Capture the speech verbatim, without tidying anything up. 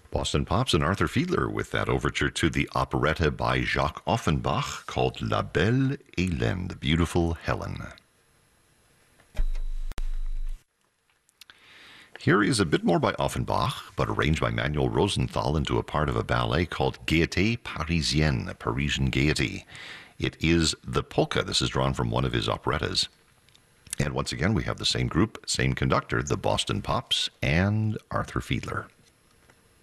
Boston Pops and Arthur Fiedler with that overture to the operetta by Jacques Offenbach called La Belle Hélène, the Beautiful Helen. Here is a bit more by Offenbach, but arranged by Manuel Rosenthal into a part of a ballet called Gaieté Parisienne, Parisian Gaiety. It is the polka. This is drawn from one of his operettas. And once again, we have the same group, same conductor, the Boston Pops and Arthur Fiedler.